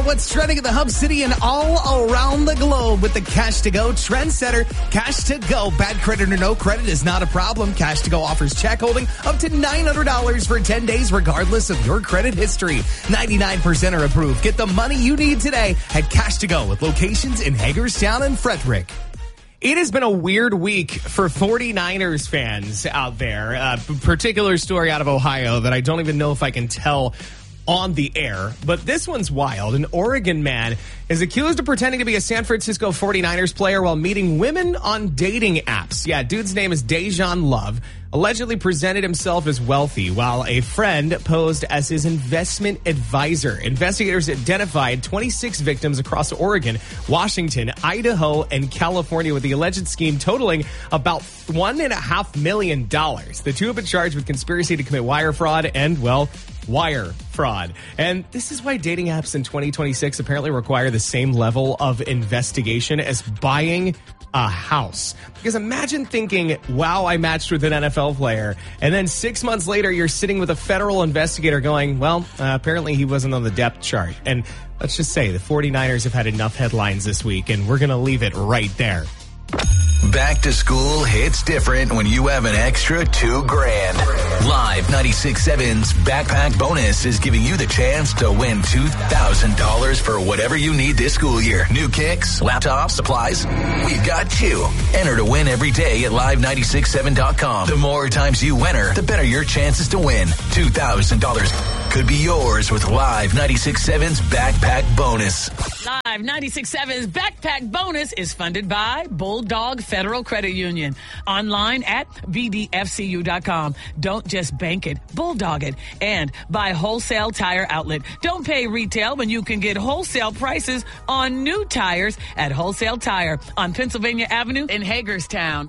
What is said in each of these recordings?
out what's trending in the Hub City and all around the globe with the Cash to Go trendsetter. Cash to Go. Bad credit or no credit is not a problem. Cash to Go offers check holding up to $900 for 10 days, regardless of your credit history. 99% are approved. Get the money you need today at Cash to Go with locations in Hagerstown and Frederick. It has been a weird week for 49ers fans out there. A particular story out of Ohio that I don't even know if I can tell on the air, but this one's wild. An Oregon man is accused of pretending to be a San Francisco 49ers player while meeting women on dating apps. Yeah, dude's name is Dejan Love. Allegedly presented himself as wealthy while a friend posed as his investment advisor. Investigators identified 26 victims across Oregon, Washington, Idaho, and California with the alleged scheme totaling about $1.5 million. The two have been charged with conspiracy to commit wire fraud and, well, wire fraud. And this is why dating apps in 2026 apparently require the same level of investigation as buying a house. Because imagine thinking, wow, I matched with an NFL player, and then 6 months later you're sitting with a federal investigator going, well, apparently he wasn't on the depth chart. And let's just say the 49ers have had enough headlines this week, and we're going to leave it right there. Back to school hits different when you have an extra $2,000. Live 96.7's Backpack Bonus is giving you the chance to win $2,000 for whatever you need this school year. New kicks, laptops, supplies. We've got you. Enter to win every day at live967.com. The more times you enter, the better your chances to win. $2,000 could be yours with Live 96.7's Backpack Bonus. Live 96.7's Backpack Bonus is funded by Bulldog Federal Credit Union. Online at bdfcu.com. Don't just bank it, bulldog it. And by Wholesale Tire Outlet. Don't pay retail when you can get wholesale prices on new tires at Wholesale Tire on Pennsylvania Avenue in Hagerstown.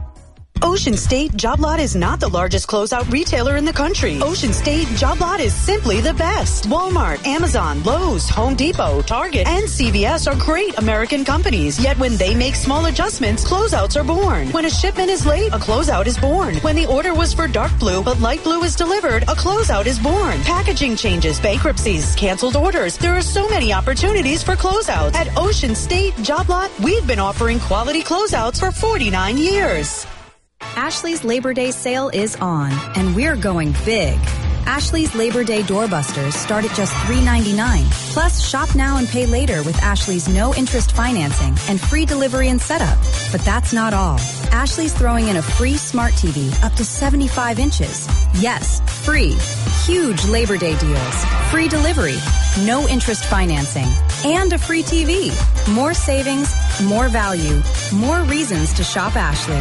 Ocean State Job Lot is not the largest closeout retailer in the country. Ocean State Job Lot is simply the best. Walmart, Amazon, Lowe's, Home Depot, Target, and CVS are great American companies. Yet when they make small adjustments, closeouts are born. When a shipment is late, a closeout is born. When the order was for dark blue, but light blue is delivered, a closeout is born. Packaging changes, bankruptcies, canceled orders. There are so many opportunities for closeouts. At Ocean State Job Lot, we've been offering quality closeouts for 49 years. Ashley's Labor Day sale is on, and we're going big. Ashley's Labor Day doorbusters start at just $3.99. Plus, shop now and pay later with Ashley's no-interest financing and free delivery and setup. But that's not all. Ashley's throwing in a free smart TV up to 75 inches. Yes, free. Huge Labor Day deals. Free delivery, no-interest financing, and a free TV. More savings, more value, more reasons to shop Ashley.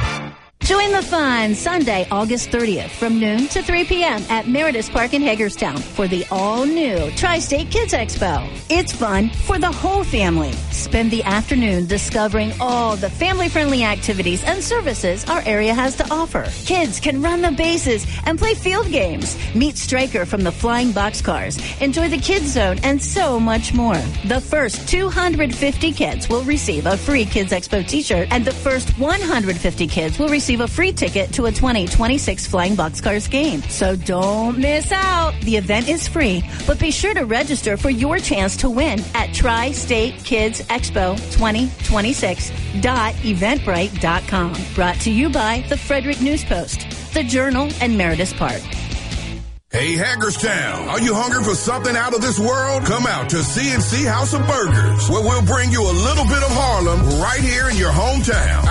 Join the fun Sunday, August 30th from noon to 3 p.m. at Meredith Park in Hagerstown for the all-new Tri-State Kids Expo. It's fun for the whole family. Spend the afternoon discovering all the family-friendly activities and services our area has to offer. Kids can run the bases and play field games. Meet Straker from the Flying Boxcars. Enjoy the Kids Zone and so much more. The first 250 kids will receive a free Kids Expo t-shirt, and the first 150 kids will receive a free ticket to a 2026 Flying Boxcars game. So don't miss out. The event is free, but be sure to register for your chance to win at Tri-State Kids Expo 2026.eventbrite.com. Brought to you by the Frederick News Post, the Journal, and Meredith Park. Hey, Hagerstown, are you hungry for something out of this world? Come out to C&C House of Burgers, where we'll bring you a little bit of Harlem right here in your hometown.